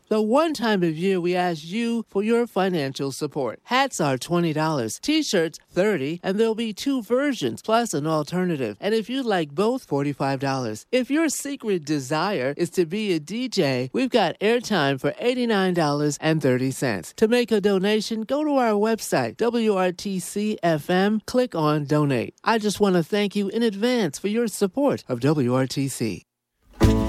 The one time of year we ask you for your financial support. Hats are $20, T-shirts $30, and there'll be 2 versions plus an alternative. And if you'd like both, $45. If your secret desire is to be a DJ, we've got airtime for $89.30. To make a donation, go to our website, WRTC-FM, click on Donate. I just want to thank you in advance for your support of WRTC.